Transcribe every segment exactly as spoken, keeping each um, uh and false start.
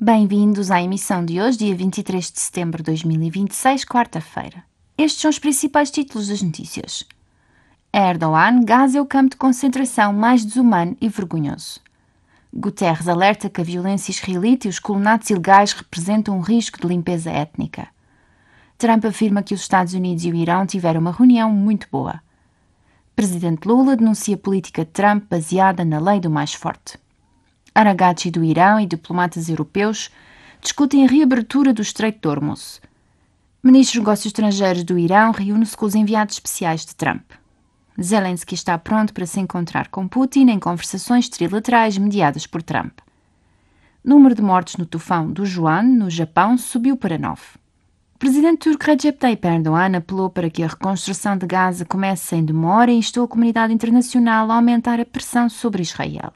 Bem-vindos à emissão de hoje, dia vinte e três de setembro de dois mil e vinte e seis, quarta-feira. Estes são os principais títulos das notícias. Erdogan, Gaza é o campo de concentração mais desumano e vergonhoso. Guterres alerta que a violência israelita e os colonatos ilegais representam um risco de limpeza étnica. Trump afirma que os Estados Unidos e o Irão tiveram uma reunião muito boa. Presidente Lula denuncia a política de Trump baseada na lei do mais forte. Araghchi do Irão e diplomatas europeus discutem a reabertura do Estreito de Hormuz. Ministro dos Negócios Estrangeiros do Irão reúne-se com os enviados especiais de Trump. Zelensky está pronto para se encontrar com Putin em conversações trilaterais mediadas por Trump. Número de mortes no tufão do Juan, no Japão, subiu para nove. O presidente turco Recep Tayyip Erdogan apelou para que a reconstrução de Gaza comece sem demora e instou a comunidade internacional a aumentar a pressão sobre Israel.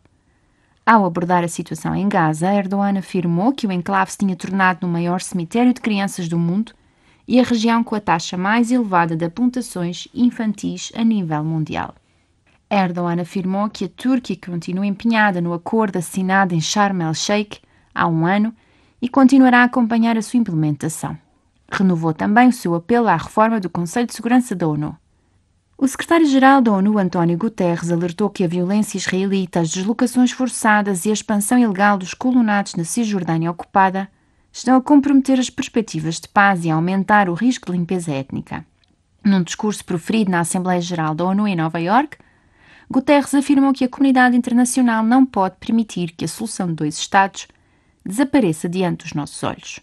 Ao abordar a situação em Gaza, Erdogan afirmou que o enclave se tinha tornado no maior cemitério de crianças do mundo e a região com a taxa mais elevada de amputações infantis a nível mundial. Erdogan afirmou que a Turquia continua empenhada no acordo assinado em Sharm el-Sheikh há um ano e continuará a acompanhar a sua implementação. Renovou também o seu apelo à reforma do Conselho de Segurança da ONU. O secretário-geral da ONU, António Guterres, alertou que a violência israelita, as deslocações forçadas e a expansão ilegal dos colonatos na Cisjordânia ocupada estão a comprometer as perspectivas de paz e a aumentar o risco de limpeza étnica. Num discurso proferido na Assembleia Geral da ONU em Nova Iorque, Guterres afirmou que a comunidade internacional não pode permitir que a solução de dois Estados desapareça diante dos nossos olhos.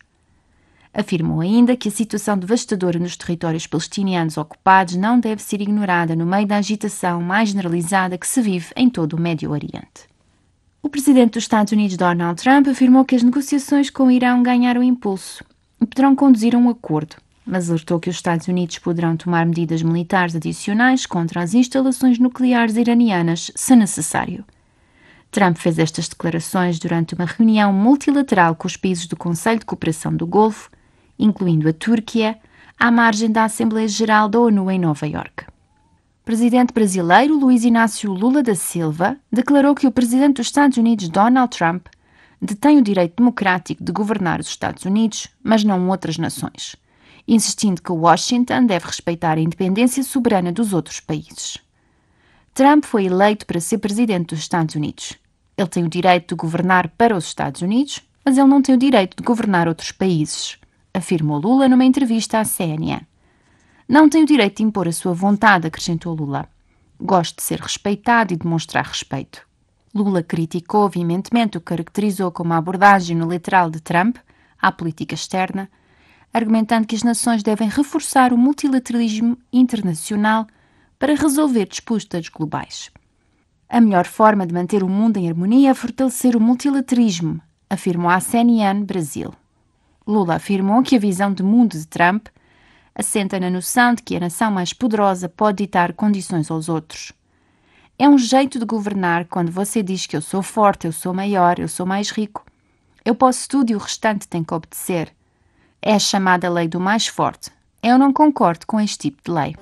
Afirmou ainda que a situação devastadora nos territórios palestinianos ocupados não deve ser ignorada no meio da agitação mais generalizada que se vive em todo o Médio Oriente. O presidente dos Estados Unidos, Donald Trump, afirmou que as negociações com o Irão ganharam impulso e poderão conduzir a um acordo, mas alertou que os Estados Unidos poderão tomar medidas militares adicionais contra as instalações nucleares iranianas, se necessário. Trump fez estas declarações durante uma reunião multilateral com os países do Conselho de Cooperação do Golfo, incluindo a Turquia, à margem da Assembleia Geral da ONU em Nova Iorque. O presidente brasileiro Luiz Inácio Lula da Silva declarou que o presidente dos Estados Unidos, Donald Trump, detém o direito democrático de governar os Estados Unidos, mas não outras nações, insistindo que Washington deve respeitar a independência soberana dos outros países. Trump foi eleito para ser presidente dos Estados Unidos. Ele tem o direito de governar para os Estados Unidos, mas ele não tem o direito de governar outros países, afirmou Lula numa entrevista à C N N. Não tem o direito de impor a sua vontade, acrescentou Lula. Gosto de ser respeitado e demonstrar respeito. Lula criticou veementemente o que caracterizou como a abordagem unilateral de Trump à política externa, argumentando que as nações devem reforçar o multilateralismo internacional para resolver disputas globais. A melhor forma de manter o mundo em harmonia é fortalecer o multilateralismo, afirmou à C N N Brasil. Lula afirmou que a visão de mundo de Trump assenta na noção de que a nação mais poderosa pode ditar condições aos outros. É um jeito de governar quando você diz que eu sou forte, eu sou maior, eu sou mais rico. Eu posso tudo e o restante tem que obedecer. É a chamada lei do mais forte. Eu não concordo com este tipo de lei.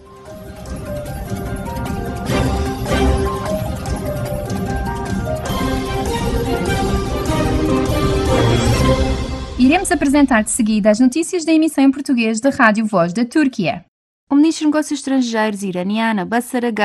Iremos apresentar de seguida as notícias da emissão em português da Rádio Voz da Turquia. O ministro dos Negócios Estrangeiros iraniano Abbas Araghchi